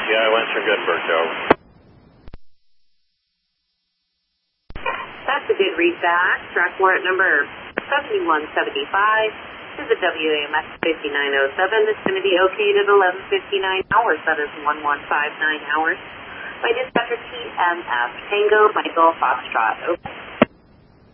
Yeah, Western Goodburg, over. That's a good readback. Track warrant number 7175 is a WAMS 5907. It's going to be okayed at 11:59 hours. That is 1159 hours. By dispatcher TMF Tango Michael Foxtrot. Okay.